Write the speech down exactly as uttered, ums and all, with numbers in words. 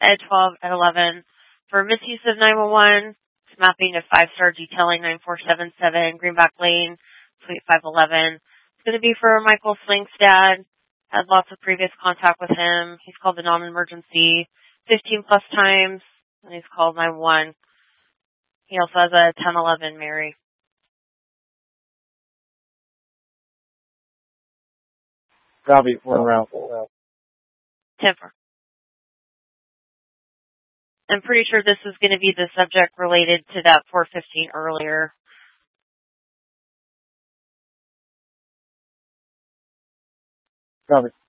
Ed twelve at eleven. For misuse of nine one one, it's mapping to five-star detailing nine four seven seven, Greenback Lane, Suite five eleven. It's going to be for Michael Slingstad. Had lots of previous contact with him. He's called the non-emergency fifteen plus times, and he's called nine one one. He also has a ten eleven Mary. Copy, one round. Timber. I'm pretty sure this is going to be the subject related to that four fifteen earlier. Copy.